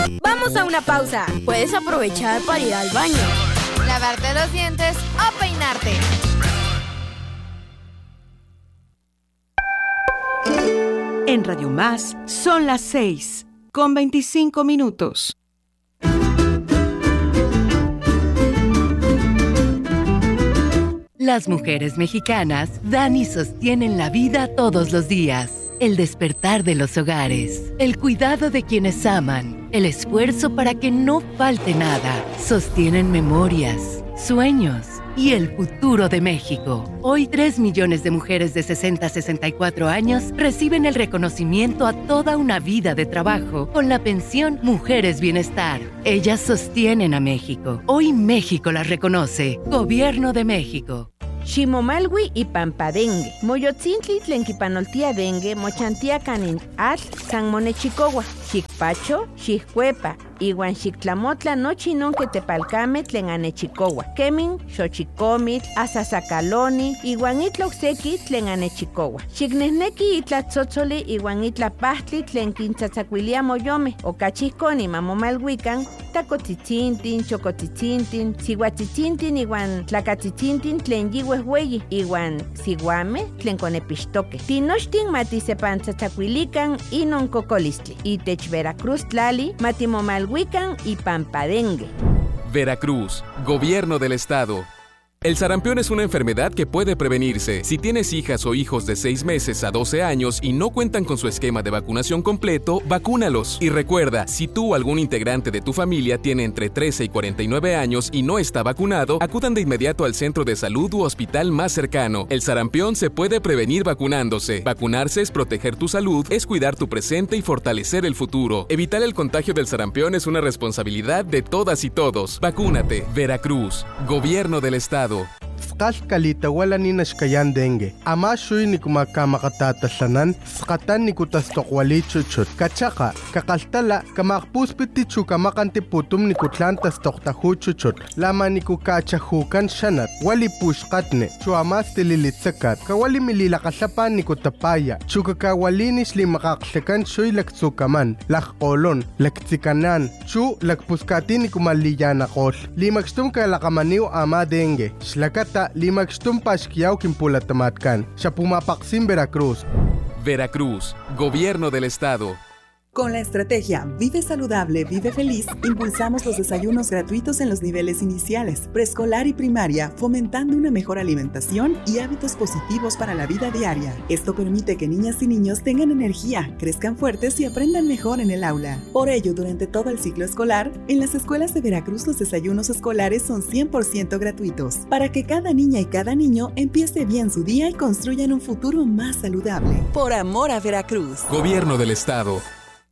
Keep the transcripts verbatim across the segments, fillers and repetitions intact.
Vamos a una pausa. Puedes aprovechar para ir al baño, lavarte los dientes o peinarte. En Radio Más son las seis con veinticinco minutos. Las mujeres mexicanas dan y sostienen la vida todos los días. El despertar de los hogares, el cuidado de quienes aman, el esfuerzo para que no falte nada. Sostienen memorias, sueños y el futuro de México. Hoy, tres millones de mujeres de sesenta a sesenta y cuatro años reciben el reconocimiento a toda una vida de trabajo con la pensión Mujeres Bienestar. Ellas sostienen a México. Hoy México las reconoce. Gobierno de México. Ximomalwi y Pampadengue. Moyotzintli tlenquipanoltia dengue, mochantia canin al San Monechicowa. Xicpacho, Xiccuepa, iwan Xictlamotla nochi non que tepalcame tlen anechicowa. Kemin, xochicomit, asasacaloni, iwan itloxeki tlen anechicowa. Xicnehneki itlatzotzoli iwan itlapahtli tlen quintzatzacuilia moyome. Ocachiconi mamomalhuican, tacotitzintin, chocotitzintin, sihuatitzintin iwan tlacatitzintin tlen yihuehueyi, iwan siguame tlen conepixtoque. Tinochtin matisepantzatzacuilican inon cocolistli. Itech Veracruz tlali, matimomalhuican y Pampadengue. Veracruz, Gobierno del Estado. El sarampión es una enfermedad que puede prevenirse. Si tienes hijas o hijos de seis meses a doce años y no cuentan con su esquema de vacunación completo, vacúnalos. Y recuerda, si tú o algún integrante de tu familia tiene entre trece y cuarenta y nueve años y no está vacunado, acudan de inmediato al centro de salud u hospital más cercano. El sarampión se puede prevenir vacunándose. Vacunarse es proteger tu salud, es cuidar tu presente y fortalecer el futuro. Evitar el contagio del sarampión es una responsabilidad de todas y todos. Vacúnate. Veracruz, Gobierno del Estado. Kalkalita wala ni nashkayan dengue. Ama shuy ni kumakamatatatasanan, skatan ni kutastokwali chuchut. Kachaka, kakaltala, kamakpuspiti chukamakanti putum ni kutlantas toktahu chuchut. Lama ni kukachahukan shanat, wali pushkatne, chuamas tililitsakat, kawali mililakasapan ni kutapaya, chukakawalinis li makaksekan shuy laktsukaman, lakkolon, laktsikanan, chu lakpuskati ni kumalliyanakol. Limakstum kalakamaniw ama dengue. Shlakata limakstum pashkiyaw kimpulatamatkan. Siya pumapaksim Veracruz. Veracruz, Gobierno del Estado. Con la estrategia Vive Saludable, Vive Feliz, impulsamos los desayunos gratuitos en los niveles iniciales, preescolar y primaria, fomentando una mejor alimentación y hábitos positivos para la vida diaria. Esto permite que niñas y niños tengan energía, crezcan fuertes y aprendan mejor en el aula. Por ello, durante todo el ciclo escolar, en las escuelas de Veracruz los desayunos escolares son cien por ciento gratuitos, para que cada niña y cada niño empiece bien su día y construyan un futuro más saludable. Por amor a Veracruz. Gobierno del Estado.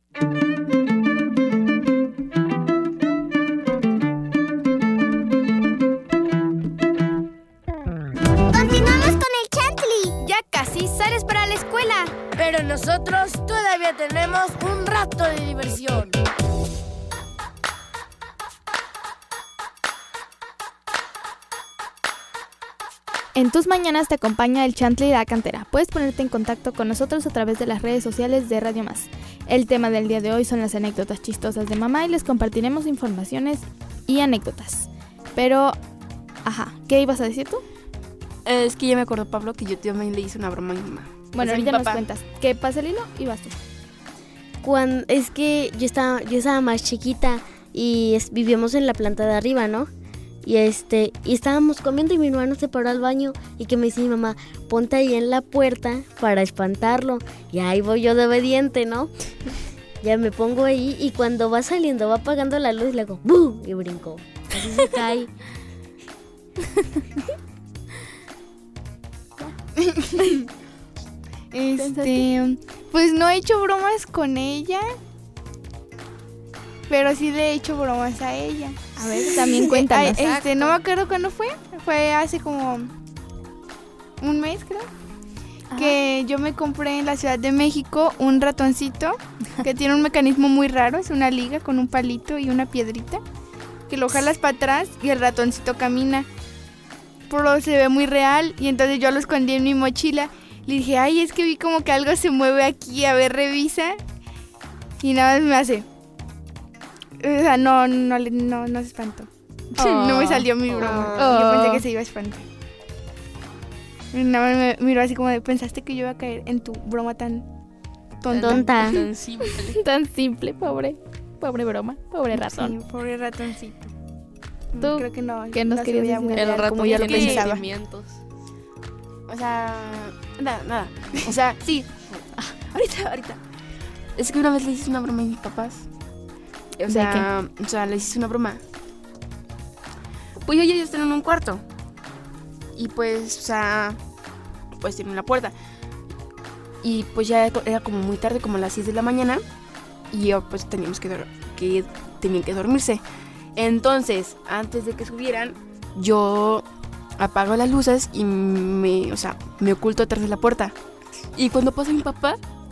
Sales para la escuela. Pero nosotros todavía tenemos un rato de diversión. En tus mañanas te acompaña el Chantle y la Cantera. Puedes ponerte en contacto con nosotros a través de las redes sociales de Radio Más. El tema del día de hoy son las anécdotas chistosas de mamá y les compartiremos informaciones y anécdotas. Pero, ajá, ¿qué ibas a decir tú? Es que ya me acuerdo, Pablo, que yo también le hice una broma a mi mamá. Bueno, ahorita nos cuentas. ¿Qué pasa el hilo? Y vas tú. Cuando, es que yo estaba, yo estaba más chiquita y es, vivíamos en la planta de arriba, ¿no? Y este y estábamos comiendo y mi hermano se paró al baño y que me dice mi mamá, ponte ahí en la puerta para espantarlo. Y ahí voy yo de obediente, ¿no? Ya me pongo ahí y cuando va saliendo, va apagando la luz, le hago ¡bum! Y brinco. Así se cae. Este, pues no he hecho bromas con ella, pero sí le he hecho bromas a ella. A ver, también cuéntanos. Este, no me acuerdo cuándo fue, fue hace como un mes, creo. Ajá. Que yo me compré en la Ciudad de México un ratoncito que tiene un mecanismo muy raro, es una liga con un palito y una piedrita, que lo jalas para atrás y el ratoncito camina. Pero se ve muy real y entonces yo lo escondí en mi mochila. Le dije, ay, es que vi como que algo se mueve aquí, a ver, revisa. Y nada más me hace. O sea, no, no, no, no, no se espantó. Oh. No me salió mi broma. Oh. Yo pensé que se iba a espantar. No, me miró así como de, pensaste que yo iba a caer en tu broma tan tonta. Tonta. Tan simple. Tan simple, pobre. Pobre broma, pobre ratón. Sí, pobre ratoncito. ¿Tú creo que no. ¿Qué nos no querías decir? El ratón como ya lo tiene pensaba. sentimientos. O sea, nada, nada. O sea, sí. Ah, ahorita, ahorita. Es que una vez le hice una broma a mis papás. O sea, ¿de qué? O sea, les hice una broma. Pues ellos ya están en un cuarto. Y pues, o sea, pues tienen la puerta. Y pues ya era como muy tarde, como a las seis de la mañana. Y yo pues teníamos que, que tenían que dormirse. Entonces, antes de que subieran, yo apago las luces y me, o sea, me oculto atrás de la puerta. Y cuando pasa mi papá,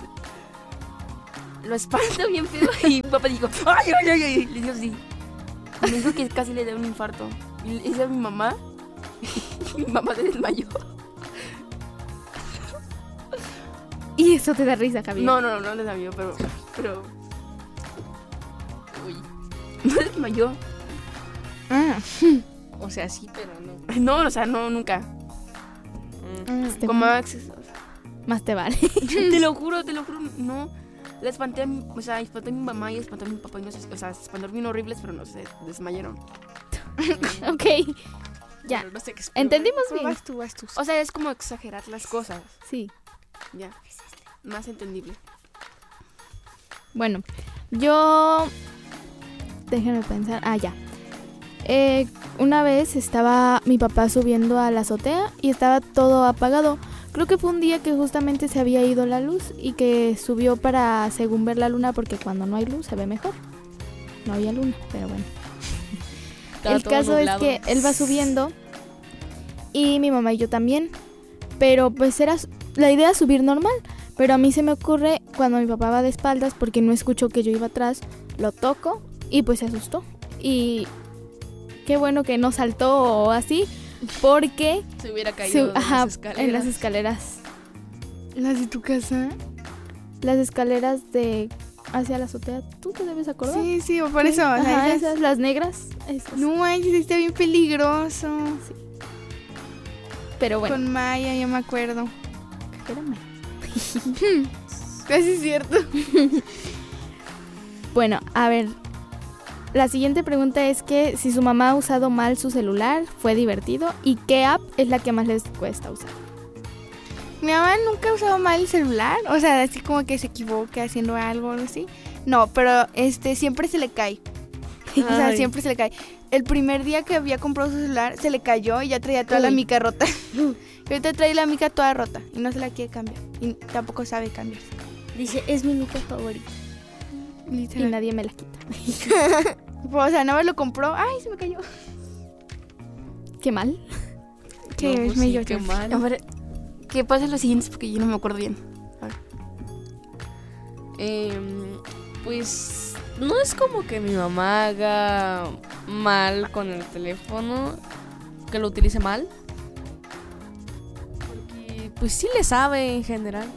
lo espanto bien feo. Y mi papá dijo, ¡ay, ay, ay! ay! Le dijo así. Me dijo que casi le da un infarto. Y esa es mi mamá. Y mi mamá se desmayó. ¿Y eso te da risa, Javier? No, no, no, no le da miedo, pero... pero... Uy. No desmayó. Ah. O sea, sí, pero no. No, o sea, no, nunca. Mm. Con Max. Más te vale. Te lo juro, te lo juro, no. La espanté a mi, o sea, espanté a mi mamá y espanté a mi papá y no sé, o sea, se espantaron bien horribles, pero no se desmayaron. Ok. Ya. No sé qué es, ¿entendimos pero bien? Vas tú, vas tú. O sea, es como exagerar las cosas. Sí. Ya. Más entendible. Bueno, yo... Déjenme pensar. Ah, ya. Eh, una vez estaba mi papá subiendo a la azotea y estaba todo apagado. Creo que fue un día que justamente se había ido la luz y que subió para, según ver la luna, porque cuando no hay luz se ve mejor. No había luna, pero bueno. El caso es que él va subiendo y mi mamá y yo también. Pero pues era la idea subir normal. Pero a mí se me ocurre cuando mi papá va de espaldas porque no escuchó que yo iba atrás, lo toco y pues se asustó. Y qué bueno que no saltó o así, porque se hubiera caído se, ajá, las escaleras. en las escaleras. ¿Las de tu casa? Las escaleras de hacia la azotea, ¿tú te debes acordar? Sí, sí, por eso. Ajá, o sea, esas, esas, las negras. Esas. No manches, está bien peligroso. Sí. Pero bueno. Con Maya, yo me acuerdo. Espérame. Casi es cierto. Bueno, a ver. La siguiente pregunta es que si su mamá ha usado mal su celular, fue divertido, y qué app es la que más les cuesta usar. Mi mamá nunca ha usado mal el celular, o sea, así como que se equivoque haciendo algo o algo así. No, pero este siempre se le cae. Ay. O sea, siempre se le cae. El primer día que había comprado su celular, se le cayó y ya traía toda Uy. la mica rota. Y ahorita trae la mica toda rota y no se la quiere cambiar. Y tampoco sabe cambiar. Dice, es mi mica favorita. Literal. Y nadie me la quita. O sea, nada más lo compró. Ay, se me cayó. Qué mal. Qué, no, pues me sí, qué mal. A ver, ¿qué pasa los siguientes? Porque yo no me acuerdo bien. A ver. Eh, pues no es como que mi mamá haga mal con el teléfono, que lo utilice mal. Porque pues sí le sabe en general.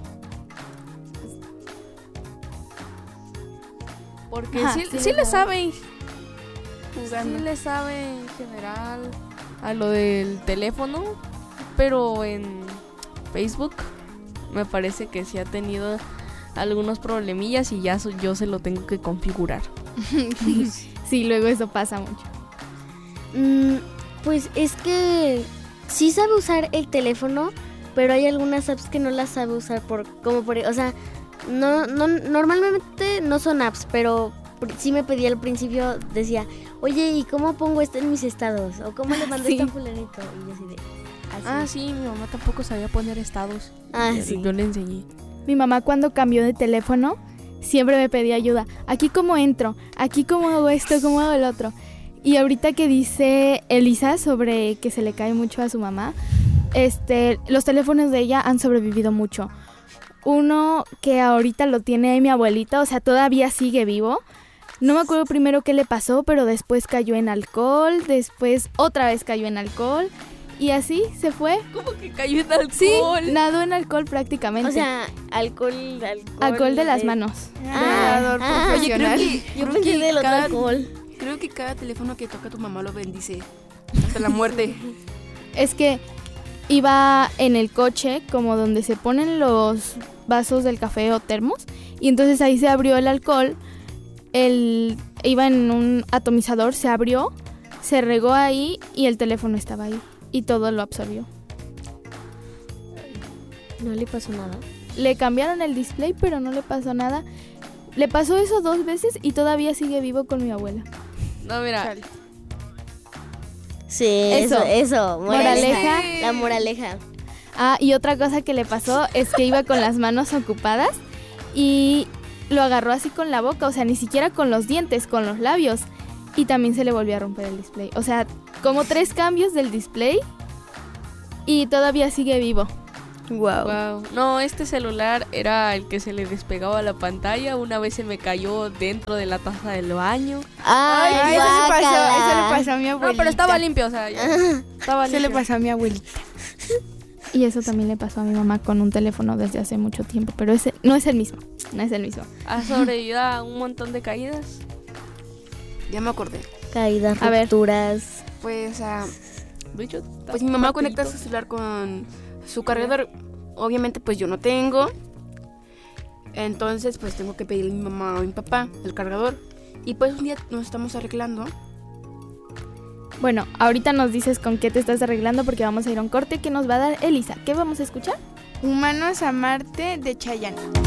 Porque ah, sí, sí, sí le sabe jugando. Sí le sabe en general a lo del teléfono, pero en Facebook me parece que sí ha tenido algunos problemillas y ya so, yo se lo tengo que configurar. Sí, luego eso pasa mucho. Mm, pues es que sí sabe usar el teléfono, pero hay algunas apps que no las sabe usar por como por, o sea, no no normalmente no son apps, pero sí me pedía al principio, decía, "Oye, ¿y cómo pongo esto en mis estados? O cómo le mando sí. esto a fulanito." Y yo así de así. Ah, sí, mi mamá tampoco sabía poner estados. Ah, yo, sí. Yo le enseñé. Mi mamá cuando cambió de teléfono siempre me pedía ayuda. Aquí cómo entro, aquí cómo hago esto, cómo hago el otro. Y ahorita que dice Elisa sobre que se le cae mucho a su mamá, este, los teléfonos de ella han sobrevivido mucho. Uno que ahorita lo tiene mi abuelita, o sea, todavía sigue vivo. No me acuerdo primero qué le pasó, pero después cayó en alcohol, después otra vez cayó en alcohol. Y así se fue. ¿Cómo que cayó en alcohol? Sí, nadó en alcohol prácticamente. O sea, alcohol... Alcohol, alcohol de las manos. Ah, cargador Ah, profesional. Oye, creo que, Yo creo pensé que del otro cada, alcohol. creo que cada teléfono que toca tu mamá lo bendice hasta la muerte. Es que iba en el coche como donde se ponen los vasos del café o termos y entonces ahí se abrió el alcohol, el, iba en un atomizador, se abrió, se regó ahí y el teléfono estaba ahí y todo lo absorbió. No le pasó nada. Le cambiaron el display pero no le pasó nada. Le pasó eso dos veces y todavía sigue vivo con mi abuela. No, mira. Sí, Eso. eso, eso. Moraleja. La moraleja. Ah, y otra cosa que le pasó es que iba con las manos ocupadas y lo agarró así con la boca, o sea, ni siquiera con los dientes, con los labios. Y también se le volvió a romper el display. O sea, como tres cambios del display y todavía sigue vivo. Wow. Wow. No, este celular era el que se le despegaba la pantalla. Una vez se me cayó dentro de la taza del baño. Ay, Ay, eso, le pasó, guácala. eso le pasó a mi abuelita. No, pero estaba limpio, o sea, ya. Estaba Eso le limpio. pasó a mi abuelita. Y eso también le pasó a mi mamá con un teléfono desde hace mucho tiempo, pero ese no es el mismo, no es el mismo. ¿Has sobrevivido a un montón de caídas? Ya me acordé. Caídas, A ver. rupturas. Pues, o sea, Bicho, pues mi mamá conecta su celular con su cargador. Obviamente, pues yo no tengo. Entonces, pues tengo que pedirle a mi mamá o a mi papá el cargador. Y pues un día nos estamos arreglando. Bueno, ahorita nos dices con qué te estás arreglando porque vamos a ir a un corte que nos va a dar Elisa. ¿Qué vamos a escuchar? Humanos a Marte de Chayanne.